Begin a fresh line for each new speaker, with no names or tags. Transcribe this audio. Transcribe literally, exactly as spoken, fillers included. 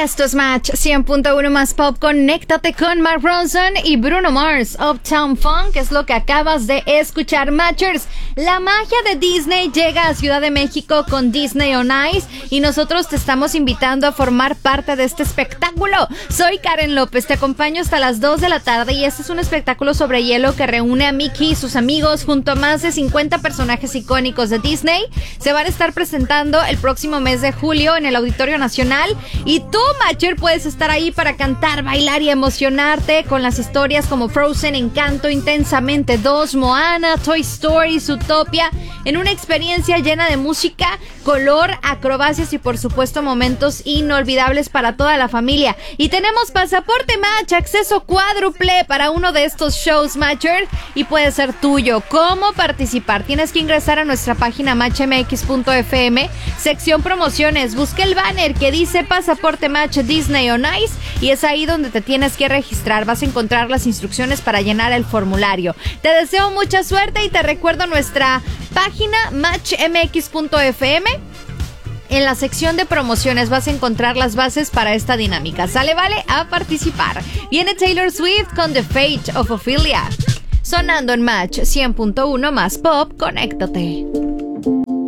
Esto es Match cien punto uno más Pop. Conéctate con Mark Ronson y Bruno Mars. Uptown Funk es lo que acabas de escuchar, Matchers. La magia de Disney llega a Ciudad de México con Disney on Ice y nosotros te estamos invitando a formar parte de este espectáculo. Soy Karen López, te acompaño hasta las dos de la tarde y este es un espectáculo sobre hielo que reúne a Mickey y sus amigos junto a más de cincuenta personajes icónicos de Disney. Se van a estar presentando el próximo mes de julio en el Auditorio Nacional y tú, Matcher, puedes estar ahí para cantar, bailar y emocionarte con las historias como Frozen, Encanto, Intensamente dos, Moana, Toy Story, Zootopia, en una experiencia llena de música, color, acrobacias y por supuesto momentos inolvidables para toda la familia. Y tenemos pasaporte Match, acceso cuádruple para uno de estos shows, Matcher, y puede ser tuyo. ¿Cómo participar? Tienes que ingresar a nuestra página match m x punto f m, sección promociones, busca el banner que dice Pasaporte Match Disney on Ice y es ahí donde te tienes que registrar. Vas a encontrar las instrucciones para llenar el formulario. Te deseo mucha suerte y te recuerdo nuestra página match m x punto f m. En la sección de promociones vas a encontrar las bases para esta dinámica. Sale, vale, a participar. Viene Taylor Swift con The Fate of Ophelia. Sonando en Match cien punto uno más Pop, conéctate.